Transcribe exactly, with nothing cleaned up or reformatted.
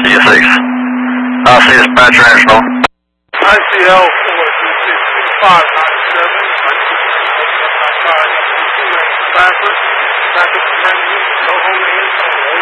C S six. Uh, C Dispatch National. I C L four three six six five nine seven. Backwards. Backwards.